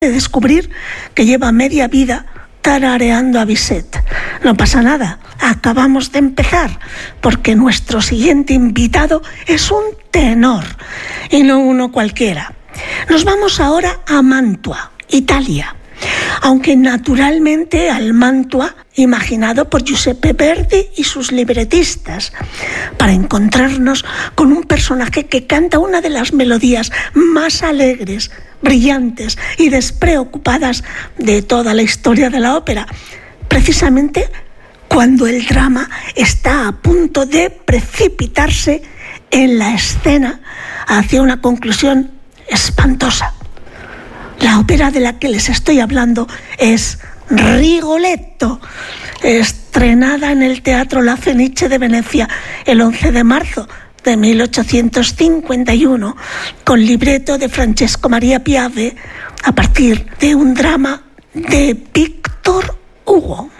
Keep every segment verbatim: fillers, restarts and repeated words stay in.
de descubrir que lleva media vida tarareando a Bizet. No pasa nada, acabamos de empezar, porque nuestro siguiente invitado es un tenor, y no uno cualquiera. Nos vamos ahora a Mantua, Italia, aunque naturalmente al Mantua imaginado por Giuseppe Verdi y sus libretistas, para encontrarnos con un personaje que canta una de las melodías más alegres, brillantes y despreocupadas de toda la historia de la ópera, precisamente cuando el drama está a punto de precipitarse en la escena hacia una conclusión espantosa. La ópera de la que les estoy hablando es Rigoletto, estrenada en el Teatro La Fenice de Venecia el once de marzo de mil ochocientos cincuenta y uno, con libreto de Francesco Maria Piave, a partir de un drama de Victor Hugo.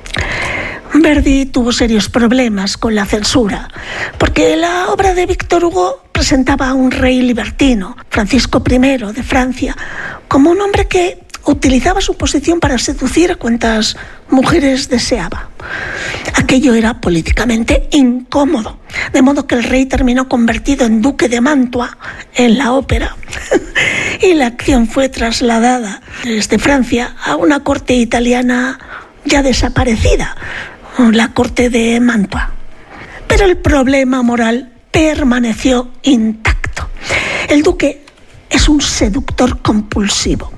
Verdi tuvo serios problemas con la censura, porque la obra de Victor Hugo presentaba a un rey libertino, Francisco primero de Francia, como un hombre que utilizaba su posición para seducir a cuantas mujeres deseaba. Aquello era políticamente incómodo, de modo que el rey terminó convertido en duque de Mantua en la ópera y la acción fue trasladada desde Francia a una corte italiana ya desaparecida, la corte de Mantua. Pero el problema moral permaneció intacto. El duque es un seductor compulsivo.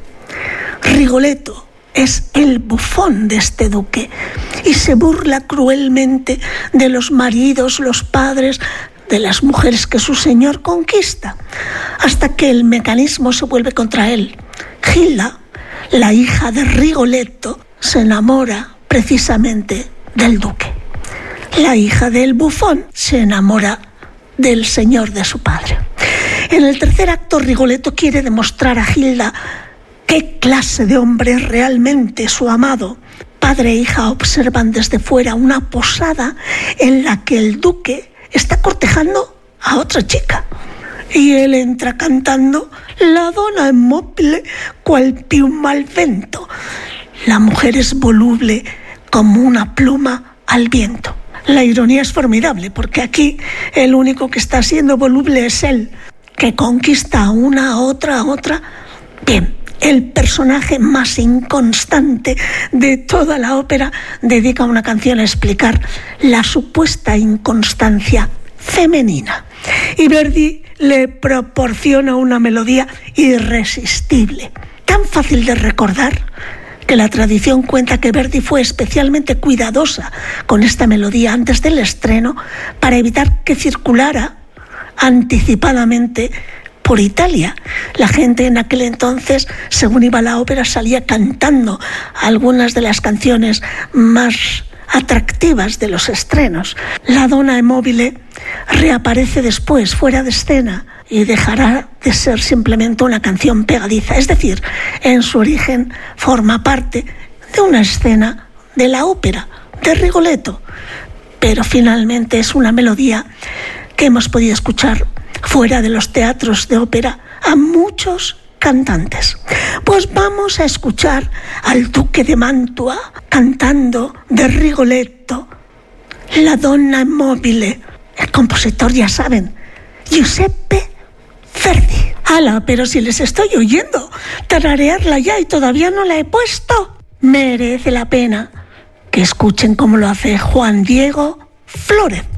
Rigoletto es el bufón de este duque y se burla cruelmente de los maridos, los padres, de las mujeres que su señor conquista, hasta que el mecanismo se vuelve contra él. Gilda, la hija de Rigoletto, se enamora precisamente del duque. La hija del bufón se enamora del señor de su padre. En el tercer acto, Rigoletto quiere demostrar a Gilda qué clase de hombre es realmente su amado. Padre e hija observan desde fuera una posada en la que el duque está cortejando a otra chica. Y él entra cantando La donna è mobile qual più mal vento. La mujer es voluble como una pluma al viento. La ironía es formidable, porque aquí el único que está siendo voluble es él, que conquista a una, a otra, a otra. Bien, el personaje más inconstante de toda la ópera dedica una canción a explicar la supuesta inconstancia femenina. Y Verdi le proporciona una melodía irresistible, tan fácil de recordar que la tradición cuenta que Verdi fue especialmente cuidadosa con esta melodía antes del estreno para evitar que circulara anticipadamente por Italia. La gente en aquel entonces, según iba a la ópera, salía cantando algunas de las canciones más atractivas de los estrenos. La donna è mobile reaparece después fuera de escena y dejará de ser simplemente una canción pegadiza. Es decir, en su origen forma parte de una escena de la ópera de Rigoletto, pero finalmente es una melodía que hemos podido escuchar fuera de los teatros de ópera a muchos cantantes. Pues vamos a escuchar al duque de Mantua cantando de Rigoletto La donna è mobile. El compositor, ya saben, Giuseppe Verdi. ¡Hala! Pero si les estoy oyendo tararearla ya y todavía no la he puesto. Merece la pena que escuchen cómo lo hace Juan Diego Flórez.